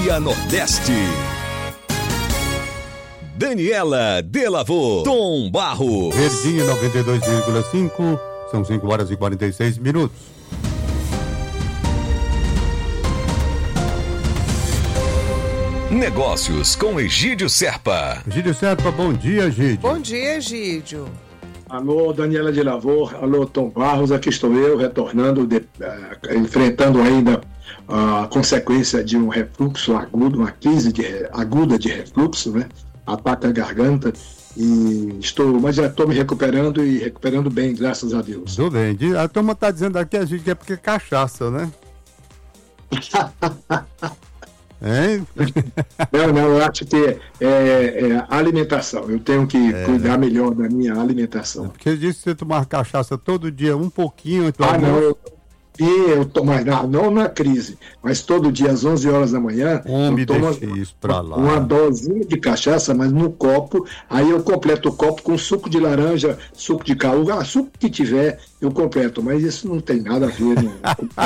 Dia Nordeste. Daniela Delavô, Tom Barros. Verdinha 92,5, são 5 horas e 46 minutos. Negócios com Egídio Serpa. Egídio Serpa, bom dia, Egídio. Bom dia, Egídio. Alô, Daniela de Lavor, alô, Tom Barros, aqui estou eu, retornando, enfrentando ainda a consequência de um refluxo agudo, uma crise aguda de refluxo, né? Ataca a garganta mas já estou me recuperando e recuperando bem, graças a Deus. Tudo bem, a turma está dizendo aqui, a gente que é porque é cachaça, né? Hein? Não, eu acho que é alimentação. Eu tenho que cuidar melhor da minha alimentação. Porque disse que você tomar cachaça todo dia, um pouquinho. Eu tomo, não na crise, mas todo dia às 11 horas da manhã eu tomo uma dosinha de cachaça, mas no copo. Aí eu completo o copo com suco de laranja, suco de caú, suco que tiver eu completo, mas isso não tem nada a ver, né?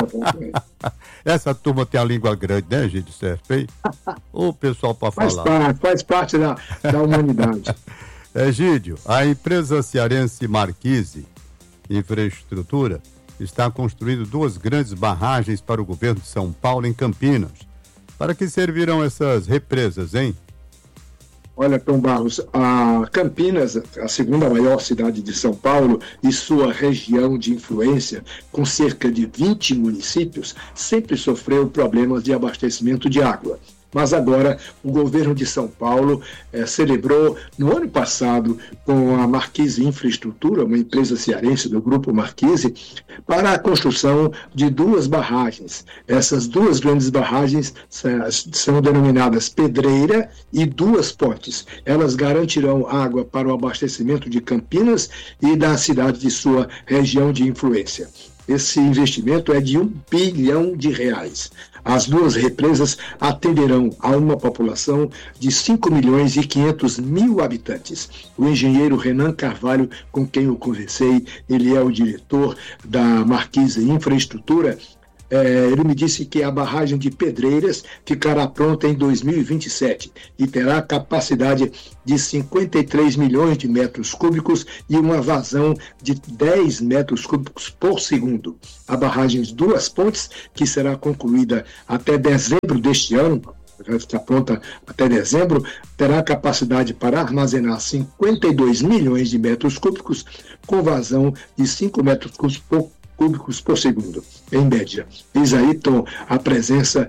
Essa turma tem a língua grande, né, gente? Certo, hein? O pessoal para falar. Faz parte da humanidade. Egídio, a empresa cearense Marquise Infraestrutura está construindo 2 grandes barragens para o governo de São Paulo em Campinas. Para que servirão essas represas, hein? Olha, Tom Barros, a Campinas, a segunda maior cidade de São Paulo e sua região de influência, com cerca de 20 municípios, sempre sofreu problemas de abastecimento de água. Mas agora o governo de São Paulo celebrou no ano passado com a Marquise Infraestrutura, uma empresa cearense do grupo Marquise, para a construção de 2 barragens. Essas 2 grandes barragens são denominadas Pedreira e 2 Pontes. Elas garantirão água para o abastecimento de Campinas e da cidade de sua região de influência. Esse investimento é de R$1 bilhão. As 2 represas atenderão a uma população de 5.500.000 habitantes. O engenheiro Renan Carvalho, com quem eu conversei, ele é o diretor da Marquise Infraestrutura, ele me disse que a barragem de Pedreiras ficará pronta em 2027 e terá capacidade de 53 milhões de metros cúbicos e uma vazão de 10 metros cúbicos por segundo. A barragem de 2 Pontes, que será concluída até dezembro deste ano, vai ficar pronta até dezembro, terá capacidade para armazenar 52 milhões de metros cúbicos com vazão de 5 metros cúbicos por segundo, em média. Eis aí, Tom, a presença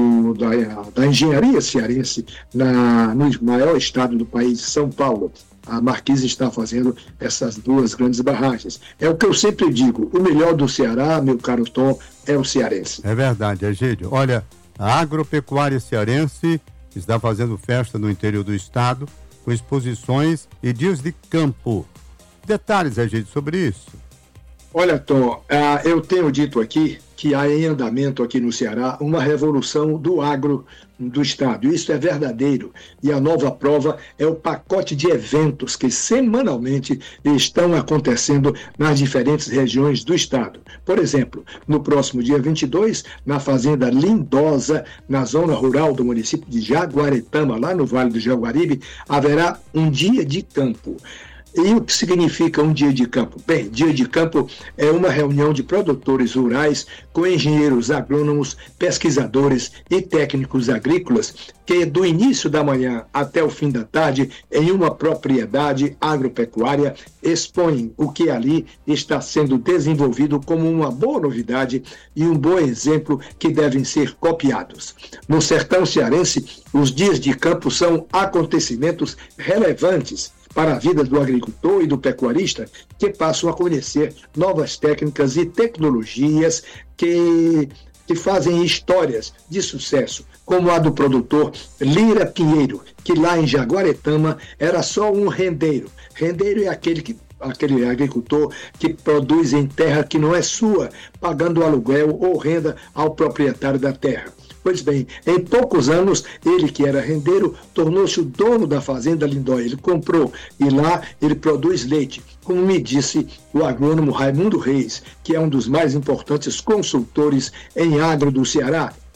da engenharia cearense no maior estado do país, São Paulo. A Marquise está fazendo essas 2 grandes barragens. É o que eu sempre digo, o melhor do Ceará, meu caro Tom, é o cearense. É verdade, Egídio. Olha, a agropecuária cearense está fazendo festa no interior do estado, com exposições e dias de campo. Detalhes, Egídio, sobre isso. Olha, Tom, eu tenho dito aqui que há em andamento aqui no Ceará uma revolução do agro do estado. Isso é verdadeiro. E a nova prova é o pacote de eventos que semanalmente estão acontecendo nas diferentes regiões do estado. Por exemplo, no próximo dia 22, na Fazenda Lindosa, na zona rural do município de Jaguaretama, lá no Vale do Jaguaribe, haverá um dia de campo. E o que significa um dia de campo? Bem, dia de campo é uma reunião de produtores rurais com engenheiros agrônomos, pesquisadores e técnicos agrícolas que do início da manhã até o fim da tarde, em uma propriedade agropecuária, expõem o que ali está sendo desenvolvido como uma boa novidade e um bom exemplo que devem ser copiados. No sertão cearense, os dias de campo são acontecimentos relevantes para a vida do agricultor e do pecuarista, que passam a conhecer novas técnicas e tecnologias que fazem histórias de sucesso, como a do produtor Lira Pinheiro, que lá em Jaguaretama era só um rendeiro. Rendeiro é aquele agricultor que produz em terra que não é sua, pagando aluguel ou renda ao proprietário da terra. Pois bem, em poucos anos, ele que era rendeiro, tornou-se o dono da Fazenda Lindóia. Ele comprou e lá ele produz leite, como me disse o agrônomo Raimundo Reis, que é um dos mais importantes consultores em agro do Ceará,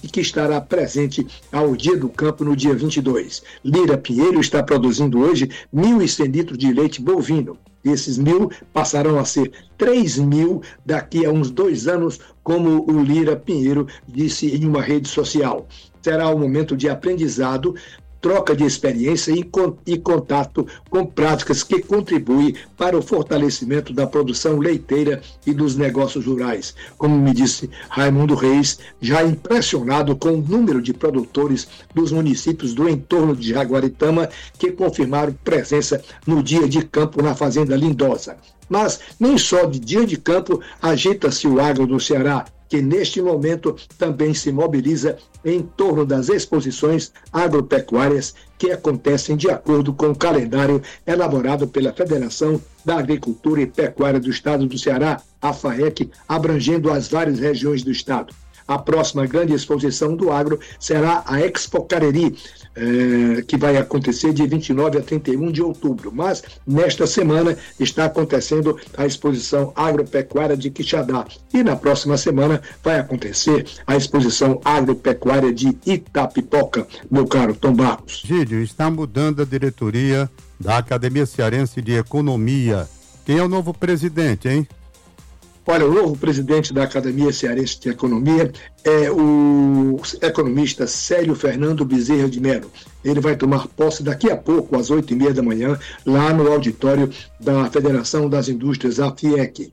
e que estará presente ao Dia do Campo no dia 22. Lira Pinheiro está produzindo hoje 1.100 litros de leite bovino. Esses 1.000 passarão a ser 3.000 daqui a uns 2 anos, como o Lira Pinheiro disse em uma rede social. Será um momento de aprendizado, troca de experiência e contato com práticas que contribuem para o fortalecimento da produção leiteira e dos negócios rurais. Como me disse Raimundo Reis, já impressionado com o número de produtores dos municípios do entorno de Jaguaritama que confirmaram presença no dia de campo na Fazenda Lindosa. Mas nem só de dia de campo agita-se o agro do Ceará, que neste momento também se mobiliza em torno das exposições agropecuárias que acontecem de acordo com o calendário elaborado pela Federação da Agricultura e Pecuária do Estado do Ceará, a FAEC, abrangendo as várias regiões do estado. A próxima grande exposição do agro será a Expo Cariri, que vai acontecer de 29 a 31 de outubro. Mas, nesta semana, está acontecendo a exposição agropecuária de Quixadá. E na próxima semana vai acontecer a exposição agropecuária de Itapipoca, meu caro Tom Barros. Gídio, está mudando a diretoria da Academia Cearense de Economia. Quem é o novo presidente, hein? Olha, o novo presidente da Academia Cearense de Economia é o economista Célio Fernando Bezerra de Mello. Ele vai tomar posse daqui a pouco, às 8h30 da manhã, lá no auditório da Federação das Indústrias, a FIEC.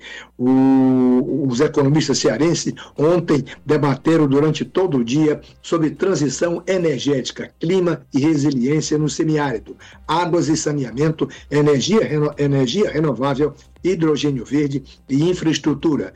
Os economistas cearenses ontem debateram durante todo o dia sobre transição energética, clima e resiliência no semiárido, águas e saneamento, energia renovável, hidrogênio verde e infraestrutura,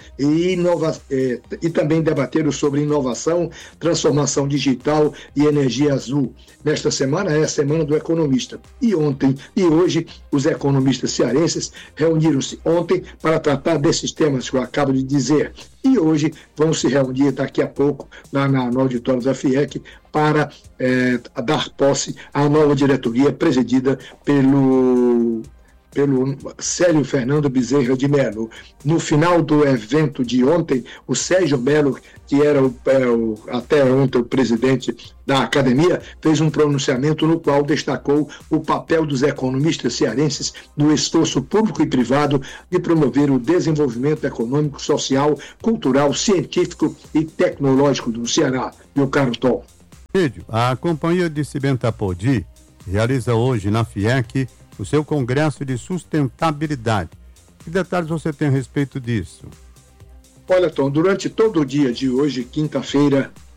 e também debateram sobre inovação, transformação digital e energia azul. Nesta semana é a Semana do Economista. E ontem e hoje, os economistas cearenses reuniram-se ontem para tratar desses temas que eu acabo de dizer. E hoje vão se reunir daqui a pouco lá no auditório da FIEC para dar posse à nova diretoria presidida pelo Célio Fernando Bezerra de Mello. No final do evento de ontem, o Sérgio Mello, que era até ontem o presidente da academia, fez um pronunciamento no qual destacou o papel dos economistas cearenses no esforço público e privado de promover o desenvolvimento econômico, social, cultural, científico e tecnológico do Ceará. Meu caro Tom. A Companhia de Cimento Apodi realiza hoje na FIEC o seu Congresso de Sustentabilidade. Que detalhes você tem a respeito disso? Olha, Tom, durante todo o dia de hoje, quinta-feira,